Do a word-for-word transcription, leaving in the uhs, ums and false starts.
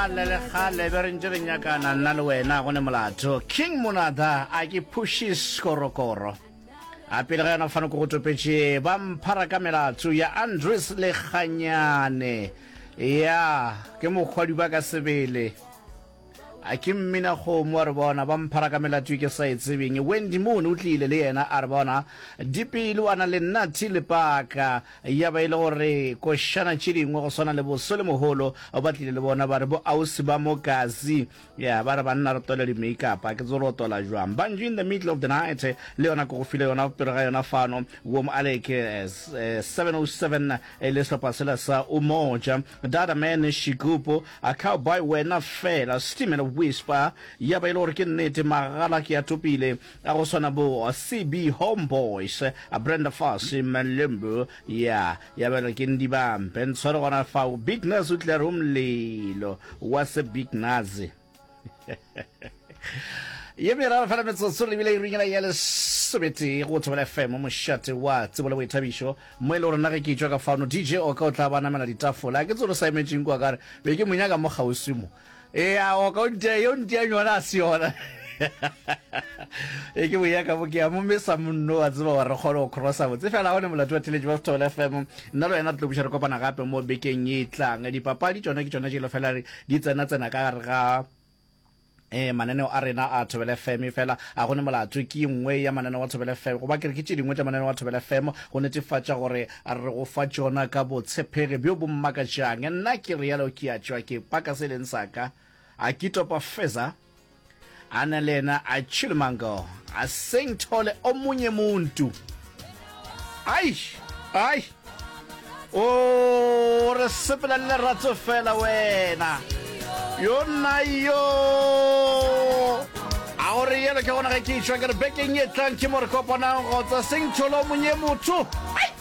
le khale berenjere nyakana nna le wena go ne molato King Monada a ke pushi skorokoro a pele ga yona fana go topetse ba mphara ka melatso ya Andres le Khanyane ya ke mogwadi ba ka sebele a ke mmina go mo re bona ba mphara ka melatso ke sa itsebeng Wendy Moon o tlile le yena a re bona dipilo ana le Nathi le paka ya ba ile gore ko shana tshidingwe go sona le bosole moholo ba tlile le bona ba re bo ausi ba mokazi ya ba re banna re tola di makeup a ke tsoro tola jwang banju in the middle of the night le yona go file yona pere ga yona fano wo mo aleke seven oh seven le sa pasela sa umoja dada man shigupo a cowboy wena fela steam whisper ya ba ile gore ke nnete magala ke ya topile a go sona bo C B Homeboys a Brenda Fassie Malembo ya ya ba ke ndi ba mpentshoro gona fa Big Nazi utle rumlilo was a Big Nazi ye me ra fela metso so le bile ringela ya le sobeti go tswela F M mo shate wa tsebola bo ithabisho mo ile gore na ke tswa ka fano D J o ka o tla bana mena ditafola ke tsolo sa imagine kwa gare be ke munyaka mo gausimo e a o ka nte yo nte nyona siona e ke buya ka boke mo mesa monno a tseba wa re kholo crossa botse fela hone molato wa television of Tola F M nna lo yena tlo bushara kopana gape mo bekeng e tlang di papadi tsona ke tsona je lo fela di tsena tsena ka re ga eh mananeo a rena a Thobela F M fela a gone molato ke nngwe ya mananeo wa Thobela F M go ba ke re ke tshedingwe tsa mananeo wa Thobela F M go netefatsa gore a re go fa tsona ka botshepege bjo bo mmaka jang nna ke re yalo ke a tswa ke paka seleng saka a kitopa feza ana lena a chilmango a sing tole omunye muntu ai ai o re sepela le ratso fela wena yo na yo a gore yelo ke gona ga ke itshwa ke re bekeng e tlang ke mo re kopana go tsa sing tole omunye muntu ai